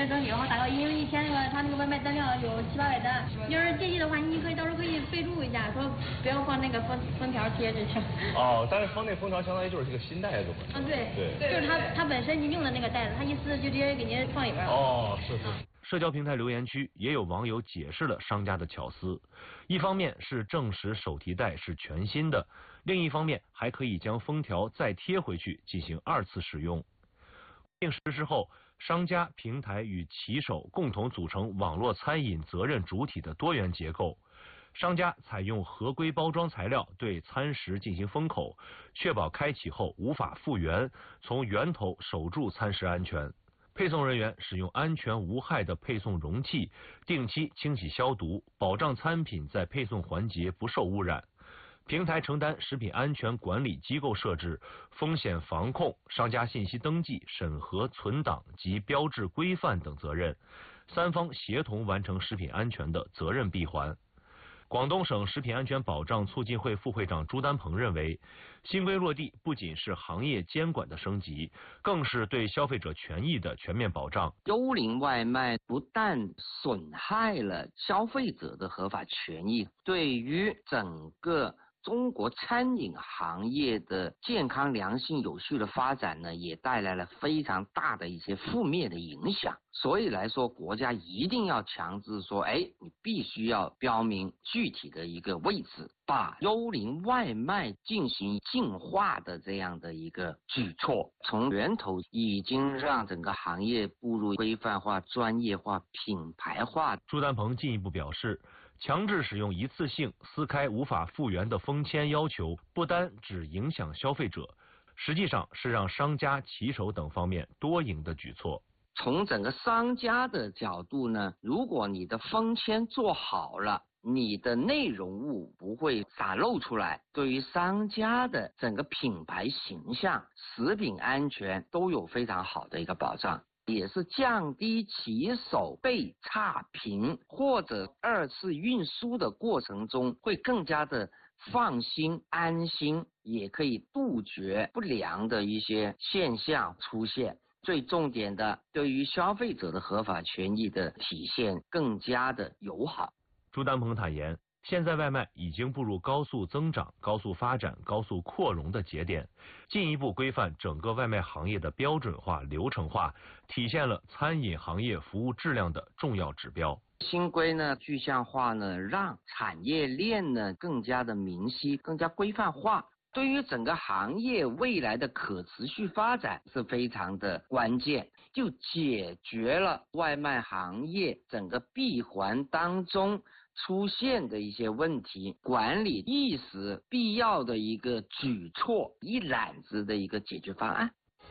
年整体的话达到，因为一天他那个外卖单量有700-800单，要是介意的话，你到时候可以备注一下，说不要放那个封条贴着去。 哦，但是放那封条相当于就是这个新袋子嘛。 对，就是他本身您用的那个袋子，他一撕就直接给您放里边了。 哦，是。 社交平台留言区也有网友解释了商家的巧思，一方面是证实手提袋是全新的，另一方面还可以将封条再贴回去进行2次使用。并实施后，商家、平台与骑手共同组成网络餐饮责任主体的多元结构。商家采用合规包装材料对餐食进行封口，确保开启后无法复原，从源头守住餐食安全。配送人员使用安全无害的配送容器，定期清洗消毒，保障餐品在配送环节不受污染。平台承担食品安全管理机构设置、风险防控、商家信息登记、审核、存档及标志规范等责任，3方协同完成食品安全的责任闭环。广东省食品安全保障促进会副会长朱丹鹏认为，新规落地不仅是行业监管的升级，更是对消费者权益的全面保障。 幽灵外卖不但损害了消费者的合法权益，对于整个中国餐饮行业的健康、良性、有序的发展呢，也带来了非常大的一些负面的影响。所以来说，国家一定要强制说，你必须要标明具体的一个位置，把幽灵外卖进行净化的这样的一个举措，从源头已经让整个行业步入规范化、专业化、品牌化。 朱丹鹏进一步表示，强制使用一次性撕开无法复原的封签要求，不单只影响消费者，实际上是让商家、骑手等方面多赢的举措。 从整个商家的角度呢，如果你的封签做好了，你的内容物不会洒漏出来，对于商家的整个品牌形象、食品安全都有非常好的一个保障，也是降低骑手被差评或者2次运输的过程中会更加的放心安心，也可以杜绝不良的一些现象出现。最重点的，对于消费者的合法权益的体现更加的友好。 朱丹鹏坦言，现在外卖已经步入高速增长、高速发展、高速扩容的节点，进一步规范整个外卖行业的标准化、流程化，体现了餐饮行业服务质量的重要指标。 新规呢，具象化呢，让产业链呢更加的明晰、更加规范化。对于整个行业未来的可持续发展是非常的关键，就解决了外卖行业整个闭环当中出现的一些问题，管理意识必要的一个举措，一揽子的一个解决方案。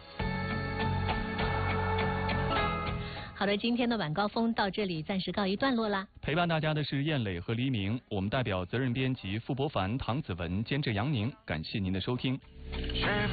好的，今天的晚高峰到这里暂时告一段落啦。 陪伴大家的是燕磊和黎明，我们代表责任编辑付博凡、唐子文，监制杨宁，感谢您的收听。